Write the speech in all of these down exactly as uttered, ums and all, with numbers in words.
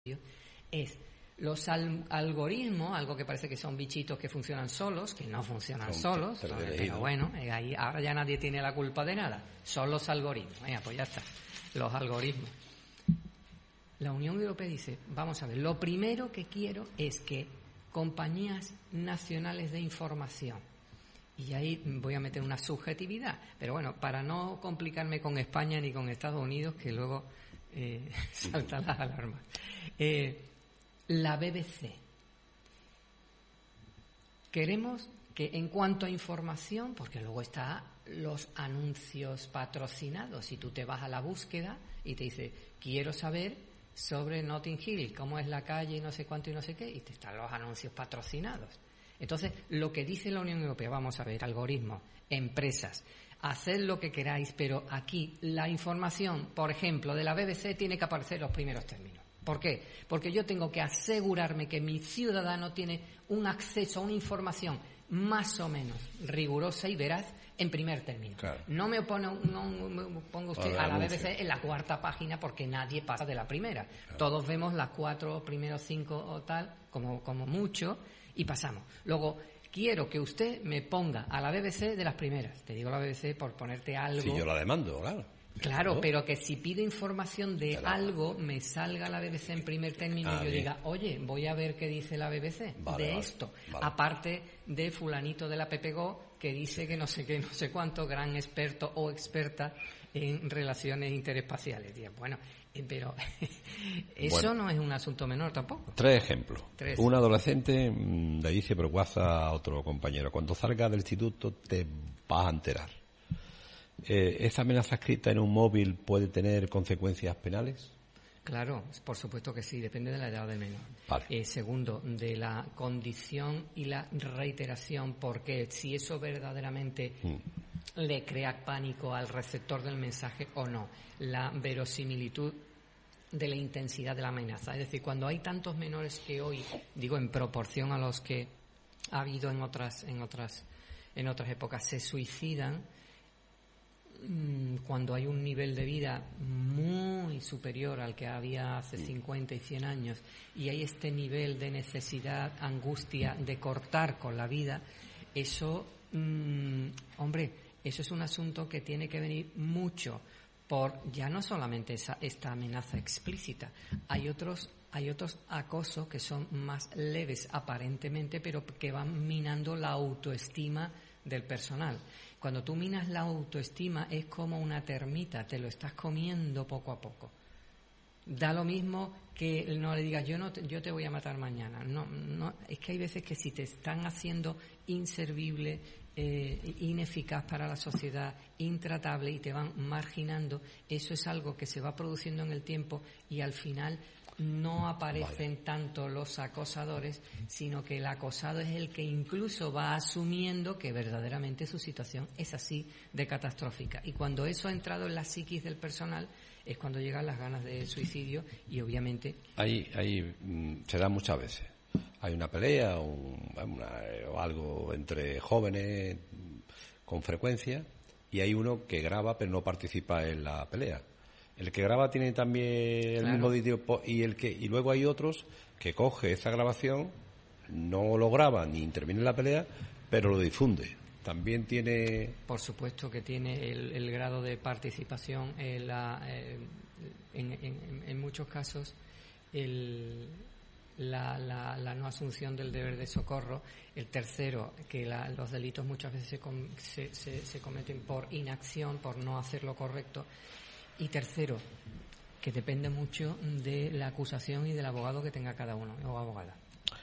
es los al- algoritmos, algo que parece que son bichitos que funcionan solos, que no funcionan Son solos, ter- pero elegidos. bueno, eh, ahí ahora ya nadie tiene la culpa de nada, son los algoritmos. Venga, pues ya está, los algoritmos. La Unión Europea dice, vamos a ver, lo primero que quiero es que compañías nacionales de información, y ahí voy a meter una subjetividad, pero bueno, para no complicarme con España ni con Estados Unidos, que luego eh, saltan las alarmas. Eh, la B B C. Queremos que en cuanto a información, porque luego está los anuncios patrocinados, si tú te vas a la búsqueda y te dice, quiero saber sobre Notting Hill, cómo es la calle y no sé cuánto y no sé qué, y te están los anuncios patrocinados. Entonces, lo que dice la Unión Europea, vamos a ver, algoritmos, empresas, haced lo que queráis, pero aquí la información, por ejemplo, de la B B C tiene que aparecer en los primeros términos. ¿Por qué? Porque yo tengo que asegurarme que mi ciudadano tiene un acceso a una información más o menos rigurosa y veraz en primer término. Claro. No me opone, no me ponga usted Ahora a la anuncio. B B C en la cuarta página porque nadie pasa de la primera. Claro. Todos vemos las cuatro primeros cinco o tal, como, como mucho, y pasamos. Luego, quiero que usted me ponga a la B B C de las primeras. Te digo la B B C por ponerte algo. Si yo la demando, claro. Claro, ¿No? pero que si pido información de Claro. algo, me salga la B B C en primer término Ah, y yo bien. diga, oye, voy a ver qué dice la B B C Vale, de vale, esto. vale. Aparte de fulanito de la PepEgo, que dice que no sé qué, no sé cuánto, gran experto o experta en relaciones interespaciales. Digo, bueno, eh, pero eso Bueno. no es un asunto menor tampoco. Tres ejemplos. Tres. Un adolescente mm, le dice por WhatsApp a otro compañero, cuando salgas del instituto te vas a enterar. Eh, ¿Esa amenaza escrita en un móvil puede tener consecuencias penales? Claro, por supuesto que sí, depende de la edad del menor. Vale. Eh, segundo, de la condición y la reiteración, porque si eso verdaderamente Mm. le crea pánico al receptor del mensaje o no. La verosimilitud de la intensidad de la amenaza. Es decir, cuando hay tantos menores que hoy, digo en proporción a los que ha habido en otras, en otras, en otras épocas, se suicidan, cuando hay un nivel de vida muy superior al que había hace cincuenta y cien años y hay este nivel de necesidad, angustia de cortar con la vida, eso, mmm, hombre, eso es un asunto que tiene que venir mucho por ya no solamente esa, esta amenaza explícita, hay otros hay otros acosos que son más leves aparentemente, pero que van minando la autoestima del personal. Cuando tú minas la autoestima es como una termita, te lo estás comiendo poco a poco. Da lo mismo que no le digas yo no te, yo te voy a matar mañana. No, no, es que hay veces que si te están haciendo inservible, eh, ineficaz para la sociedad, intratable y te van marginando, eso es algo que se va produciendo en el tiempo y al final no aparecen vale. tanto los acosadores, sino que el acosado es el que incluso va asumiendo que verdaderamente su situación es así de catastrófica. Y cuando eso ha entrado en la psiquis del personal es cuando llegan las ganas de suicidio y obviamente... Ahí, ahí mm, se da muchas veces. Hay una pelea o, un, una, o algo entre jóvenes con frecuencia y hay uno que graba pero no participa en la pelea. El que graba tiene también el claro. mismo vídeo y el que y luego hay otros que coge esa grabación, no lo graba ni interviene en la pelea, pero lo difunde. También tiene... Por supuesto que tiene el, el grado de participación en, la, eh, en, en, en muchos casos el, la, la, la no asunción del deber de socorro. El tercero, que la, los delitos muchas veces se, com, se, se, se cometen por inacción, por no hacer lo correcto. Y tercero, que depende mucho de la acusación y del abogado que tenga cada uno o abogada.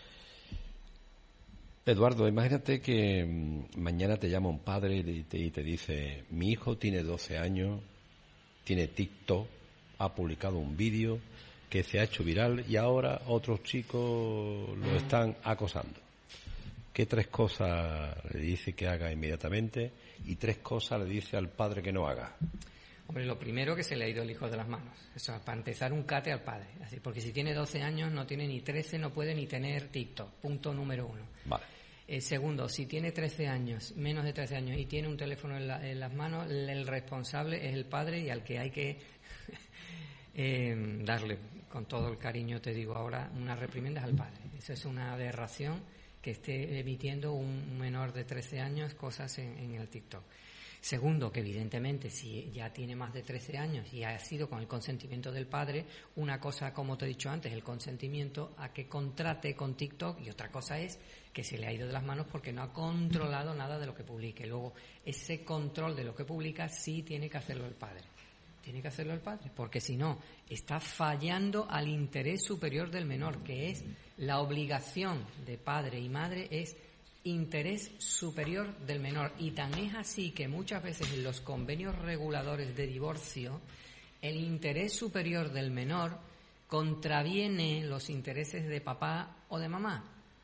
Eduardo, imagínate que mañana te llama un padre y te, y te dice, mi hijo tiene doce años, tiene TikTok, ha publicado un vídeo que se ha hecho viral y ahora otros chicos lo están acosando. ¿Qué tres cosas le dice que haga inmediatamente y tres cosas le dice al padre que no haga? Hombre, lo primero que se le ha ido el hijo de las manos. Eso, para empezar, un cate al padre. Así, porque si tiene doce años, no tiene ni trece, no puede ni tener TikTok. Punto número uno. Vale. Eh, segundo, si tiene trece años, menos de trece años, y tiene un teléfono en, la, en las manos, el responsable es el padre y al que hay que eh, darle con todo el cariño te digo ahora, una reprimenda al padre. Eso es una aberración que esté emitiendo un menor de trece años cosas en, en el TikTok. Segundo, que evidentemente si ya tiene más de trece años y ha sido con el consentimiento del padre, una cosa, como te he dicho antes, el consentimiento a que contrate con TikTok, y otra cosa es que se le ha ido de las manos porque no ha controlado nada de lo que publique. Luego, ese control de lo que publica sí tiene que hacerlo el padre. Tiene que hacerlo el padre, porque si no, está fallando al interés superior del menor, que es la obligación de padre y madre, es interés superior del menor. Y tan es así que muchas veces en los convenios reguladores de divorcio, el interés superior del menor contraviene los intereses de papá o de mamá.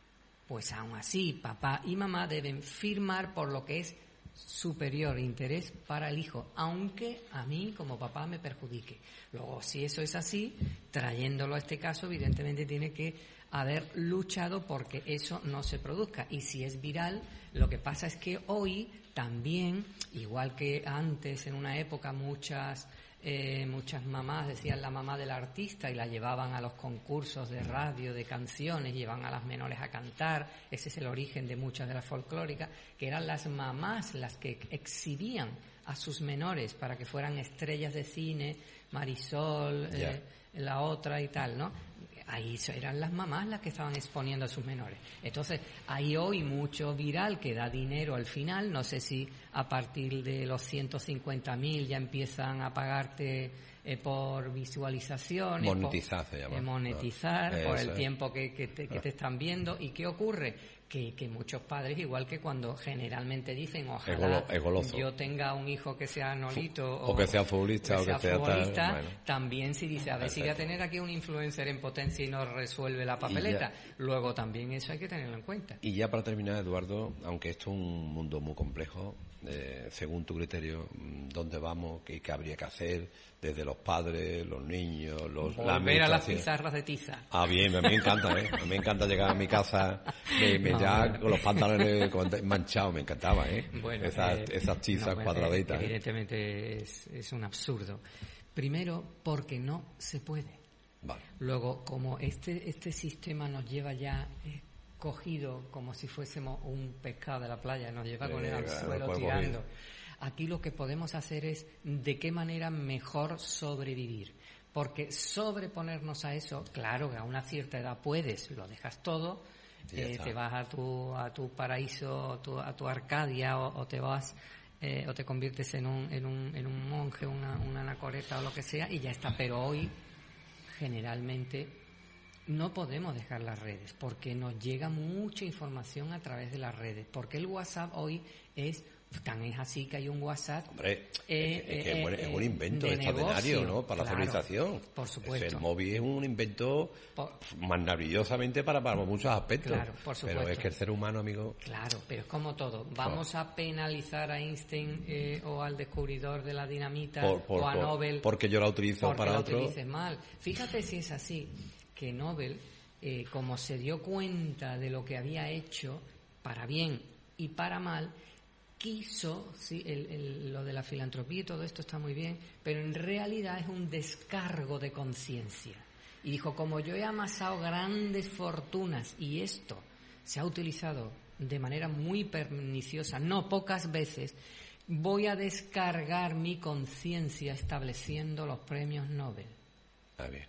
Pues aún así, papá y mamá deben firmar por lo que es superior interés para el hijo, aunque a mí como papá me perjudique. Luego, si eso es así, trayéndolo a este caso, evidentemente tiene que haber luchado porque eso no se produzca. Y si es viral, lo que pasa es que hoy también, igual que antes en una época muchas eh, muchas mamás decían la mamá del artista y la llevaban a los concursos de radio, de canciones, llevaban a las menores a cantar. Ese es el origen de muchas de las folclóricas, que eran las mamás las que exhibían a sus menores para que fueran estrellas de cine, Marisol, yeah. eh, la otra y tal, ¿no? Ahí eran las mamás las que estaban exponiendo a sus menores. Entonces, hay hoy mucho viral que da dinero al final. No sé si a partir de los ciento cincuenta mil ya empiezan a pagarte eh, por visualizaciones. Monetizar se llama. Eh, monetizar no. por Eso el es. tiempo que, que, te, que te están viendo. ¿Y qué ocurre? Que, que muchos padres, igual que cuando generalmente dicen ojalá Egolo, yo tenga un hijo que sea Nolito o, o que sea futbolista que sea o que sea futbolista, tal, bueno. También si dice a ver si voy a tener aquí un influencer en potencia y nos resuelve la papeleta, luego también eso hay que tenerlo en cuenta. Y ya para terminar, Eduardo, aunque esto es un mundo muy complejo, eh, según tu criterio, ¿dónde vamos? ¿Qué, qué habría que hacer? Desde los padres, los niños, los volver a las pizarras de tiza. Ah, bien, a mí me encanta, ¿eh? A mí me encanta llegar a mi casa me, me no, ya bueno. con los pantalones manchados, me encantaba, ¿eh? Bueno, esas, eh, esas tizas no, bueno, cuadraditas. Eh, evidentemente ¿eh? es, es un absurdo. Primero, porque no se puede. Vale. Luego, como este este sistema nos lleva ya eh, cogido como si fuésemos un pescado de la playa, nos lleva con él al suelo tirando. Comer. Aquí lo que podemos hacer es de qué manera mejor sobrevivir. Porque sobreponernos a eso, claro que a una cierta edad puedes, lo dejas todo, eh, te vas a tu a tu paraíso, tu, a tu Arcadia, o, o te vas eh, o te conviertes en un en un en un monje, una, una anacoreta o lo que sea, y ya está. Pero hoy generalmente no podemos dejar las redes porque nos llega mucha información a través de las redes. Porque el WhatsApp hoy es tan es así que hay un WhatsApp. Hombre, eh, es, que eh, es un invento de extraordinario, negocio, ¿no? Para claro, la civilización. Por supuesto. Es el móvil es un invento por, maravillosamente para, para muchos aspectos. Claro, por supuesto. Pero es que el ser humano, amigo. Claro, pero es como todo. Vamos a penalizar a Einstein eh, o al descubridor de la dinamita por, por, o a por, Nobel porque yo la utilizo porque para la otro. utilices mal. Fíjate si es así, que Nobel, eh, como se dio cuenta de lo que había hecho, para bien y para mal, quiso, sí, el, el, lo de la filantropía y todo esto está muy bien, pero en realidad es un descargo de conciencia. Y dijo, como yo he amasado grandes fortunas y esto se ha utilizado de manera muy perniciosa, no pocas veces, voy a descargar mi conciencia estableciendo los premios Nobel. Ah, bien.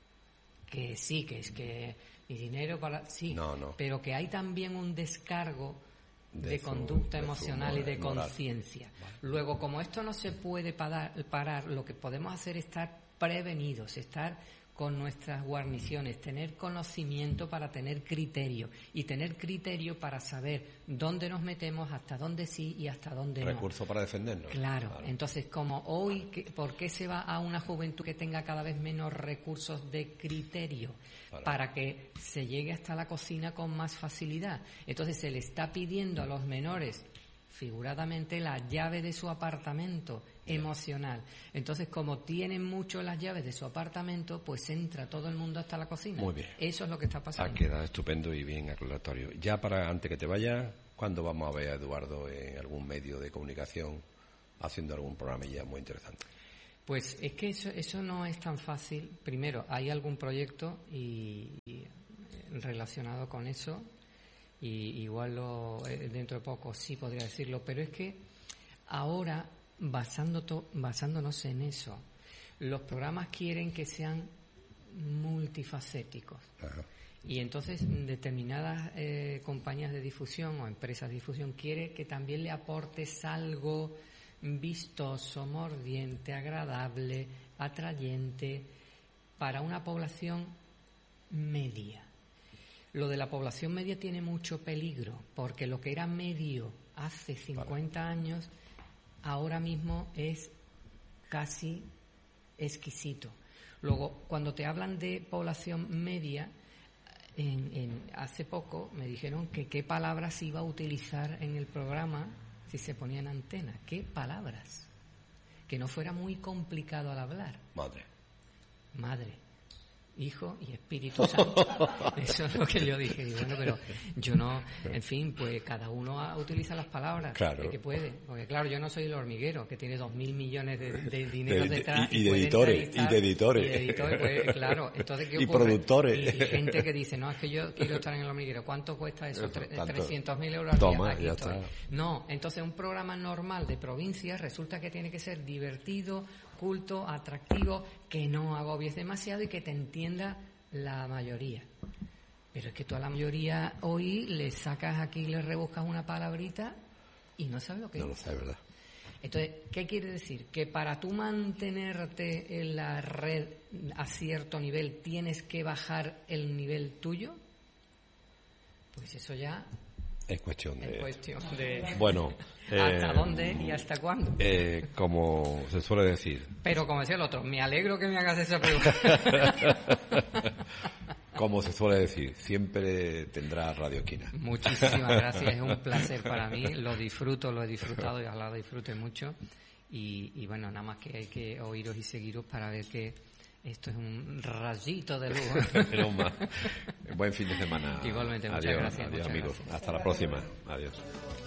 Que sí, que es que mi dinero para... Sí, no, no. pero que hay también un descargo de, de su, conducta de emocional y de conciencia. Vale. Luego, como esto no se puede parar, parar, lo que podemos hacer es estar prevenidos, estar con nuestras guarniciones, tener conocimiento para tener criterio y tener criterio para saber dónde nos metemos, hasta dónde sí y hasta dónde no. Recurso para defendernos. Claro, claro. Entonces, como hoy, ¿por qué se va a una juventud que tenga cada vez menos recursos de criterio? Claro. Para que se llegue hasta la cocina con más facilidad. Entonces, se le está pidiendo a los menores, figuradamente, la llave de su apartamento emocional. Entonces, como tienen mucho las llaves de su apartamento, pues entra todo el mundo hasta la cocina. Muy bien. Eso es lo que está pasando. Ha quedado estupendo y bien aclaratorio. Ya para, antes que te vayas, ¿cuándo vamos a ver a Eduardo en algún medio de comunicación haciendo algún programa ya muy interesante? Pues es que eso, eso no es tan fácil. Primero, hay algún proyecto y, y relacionado con eso, y igual lo, dentro de poco sí podría decirlo, pero es que ahora, basando to, basándonos en eso, los programas quieren que sean multifacéticos. Ajá. Y entonces determinadas eh, compañías de difusión o empresas de difusión quieren que también le aportes algo vistoso, mordiente, agradable, atrayente para una población media. Lo de la población media tiene mucho peligro, porque lo que era medio hace cincuenta años, ahora mismo es casi exquisito. Luego, cuando te hablan de población media, en, en, hace poco me dijeron que qué palabras iba a utilizar en el programa si se ponía en antena. ¿Qué palabras? Que no fuera muy complicado al hablar. Madre. Madre, Hijo y Espíritu Santo. Eso es lo que yo dije. Y bueno, pero yo no, en fin, pues cada uno utiliza las palabras claro. que puede. Porque claro, yo no soy el hormiguero, que tiene dos mil millones de, de dinero de, detrás. Y, y, y de editores, y de editores. Y de editores, pues, claro. Entonces, ¿qué ocurre? Y productores. Y, y gente que dice, no, es que yo quiero estar en el hormiguero. ¿Cuánto cuesta eso? trescientos mil euros al día. Toma, Aquí ya estoy. está. No, entonces un programa normal de provincias resulta que tiene que ser divertido, culto, atractivo, que no agobies demasiado y que te entienda la mayoría. Pero es que tú a la mayoría hoy le sacas aquí, le rebuscas una palabrita y no sabes lo que no es. No lo sabes, ¿verdad? Entonces, ¿qué quiere decir? Que para tú mantenerte en la red a cierto nivel tienes que bajar el nivel tuyo. Pues eso ya es cuestión de... Es cuestión de... Bueno... ¿Hasta eh, dónde y hasta cuándo? Eh, como se suele decir. Pero como decía el otro, me alegro que me hagas esa pregunta. Como se suele decir, siempre tendrá Radio Esquina. Muchísimas gracias, es un placer para mí, lo disfruto, lo he disfrutado y ojalá lo disfrute mucho. Y, y bueno, nada más que hay que oíros y seguiros para ver que esto es un rayito de luz. Pero más. Buen fin de semana. Igualmente, muchas adiós, gracias. Adiós, muchas amigos. gracias. Hasta la próxima. Adiós.